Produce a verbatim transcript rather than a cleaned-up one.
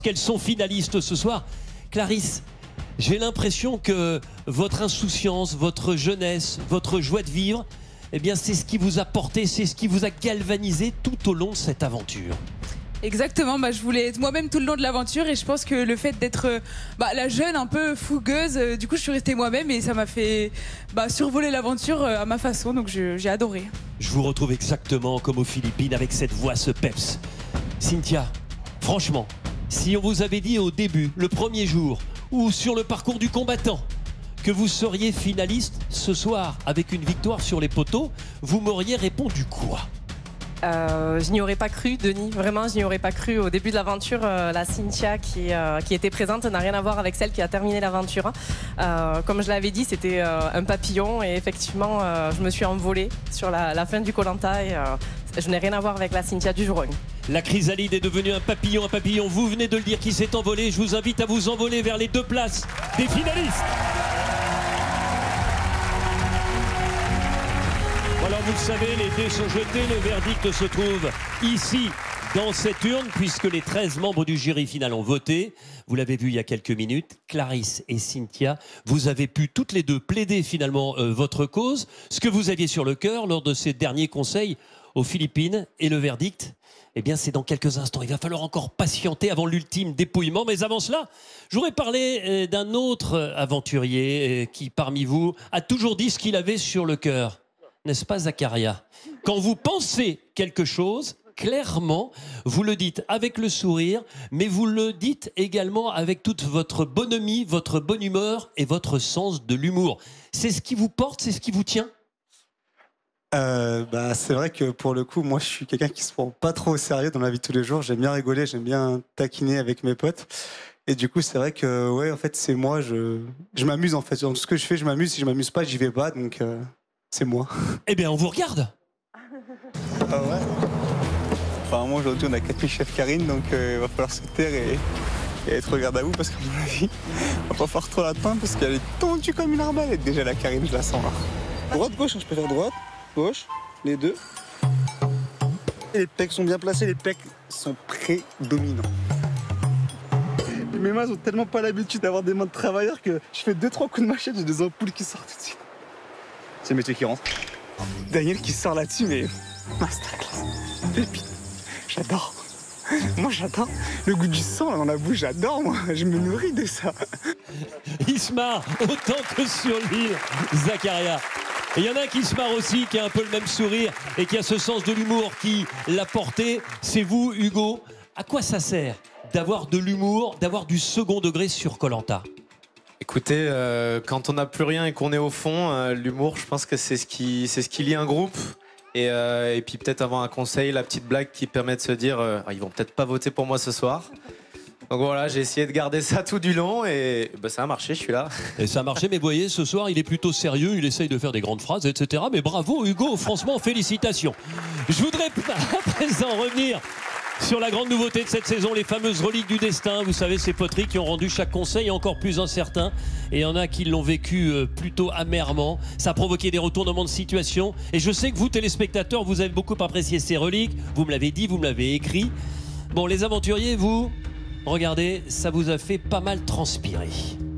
Qu'elles sont finalistes ce soir. Clarisse, j'ai l'impression que votre insouciance, votre jeunesse, votre joie de vivre, eh bien c'est ce qui vous a porté, c'est ce qui vous a galvanisé tout au long de cette aventure. Exactement, bah, je voulais être moi-même tout le long de l'aventure et je pense que le fait d'être bah, la jeune un peu fougueuse, euh, du coup je suis restée moi-même et ça m'a fait bah, survoler l'aventure euh, à ma façon, donc j'ai adoré. Je vous retrouve exactement comme aux Philippines avec cette voix, ce peps. Cynthia, franchement, si on vous avait dit au début, le premier jour, ou sur le parcours du combattant, que vous seriez finaliste ce soir avec une victoire sur les poteaux, vous m'auriez répondu quoi? Euh, je n'y aurais pas cru, Denis, vraiment je n'y aurais pas cru. Au début de l'aventure, euh, la Cynthia qui, euh, qui était présente n'a rien à voir avec celle qui a terminé l'aventure. Euh, comme je l'avais dit, c'était euh, un papillon et effectivement euh, je me suis envolée sur la, la fin du Koh Lanta et euh, je n'ai rien à voir avec la Cynthia du jour un. La chrysalide est devenue un papillon, un papillon, vous venez de le dire, qui s'est envolé. Je vous invite à vous envoler vers les deux places des finalistes. Alors vous le savez, les dés sont jetés, le verdict se trouve ici, dans cette urne, puisque les treize membres du jury final ont voté. Vous l'avez vu il y a quelques minutes, Clarisse et Cynthia, vous avez pu toutes les deux plaider finalement euh, votre cause, ce que vous aviez sur le cœur lors de ces derniers conseils aux Philippines. Et le verdict, eh bien c'est dans quelques instants. Il va falloir encore patienter avant l'ultime dépouillement. Mais avant cela, je voudrais parler euh, d'un autre aventurier euh, qui, parmi vous, a toujours dit ce qu'il avait sur le cœur. N'est-ce pas, Zacharia? Quand vous pensez quelque chose, clairement, vous le dites avec le sourire, mais vous le dites également avec toute votre bonhomie, votre bonne humeur et votre sens de l'humour. C'est ce qui vous porte, c'est ce qui vous tient? Euh, bah, c'est vrai que pour le coup, moi je suis quelqu'un qui se prend pas trop au sérieux dans la vie de tous les jours. J'aime bien rigoler, j'aime bien taquiner avec mes potes. Et du coup, c'est vrai que ouais, en fait, c'est moi, je, je m'amuse en fait. Dans tout ce que je fais, je m'amuse. Si je m'amuse pas, j'y vais pas. Donc, euh, c'est moi. Eh bien, on vous regarde. Ah ouais. Enfin, moi aujourd'hui, on a quatre mille chefs Karine, donc euh, il va falloir se taire et, et être regardé à vous parce qu'à mon avis, on va pas faire trop l'atteindre parce qu'elle est tendue comme une arbalète. Déjà, la Karine, je la sens là. Droite, gauche, je préfère droite. Gauche, les deux. Et les pecs sont bien placés, les pecs sont prédominants. Mes mains ont tellement pas l'habitude d'avoir des mains de travailleur que je fais deux trois coups de machette, j'ai des ampoules qui sortent tout de suite. C'est le métier qui rentre. Daniel qui sort là-dessus, mais masterclass. Pépite. J'adore. Moi j'adore. Le goût du sang là, dans la bouche, j'adore moi. Je me nourris de ça. Il se marre autant que sur l'île, Zacharia. Et il y en a un qui se marre aussi, qui a un peu le même sourire et qui a ce sens de l'humour qui l'a porté. C'est vous, Hugo. À quoi ça sert d'avoir de l'humour, d'avoir du second degré sur Koh Lanta? Écoutez, euh, quand on n'a plus rien et qu'on est au fond, euh, l'humour, je pense que c'est ce qui, c'est ce qui lie un groupe. Et, euh, et puis peut-être avoir un conseil, la petite blague qui permet de se dire euh, ah, ils vont peut-être pas voter pour moi ce soir. Donc voilà, j'ai essayé de garder ça tout du long et bah, ça a marché, je suis là. Et ça a marché, mais vous voyez, ce soir, il est plutôt sérieux, il essaye de faire des grandes phrases, et cetera. Mais bravo, Hugo, franchement, félicitations. Je voudrais à présent revenir sur la grande nouveauté de cette saison, les fameuses reliques du destin. Vous savez, ces poteries qui ont rendu chaque conseil encore plus incertain. Et il y en a qui l'ont vécu plutôt amèrement. Ça a provoqué des retournements de situation. Et je sais que vous, téléspectateurs, vous avez beaucoup apprécié ces reliques. Vous me l'avez dit, vous me l'avez écrit. Bon, les aventuriers, vous, regardez, ça vous a fait pas mal transpirer.